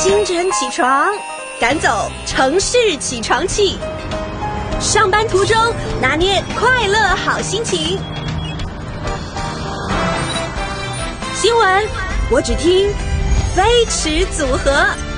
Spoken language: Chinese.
清晨起床，赶走城市起床气。上班途中拿捏快乐好心情。新闻我只听飞驰组合。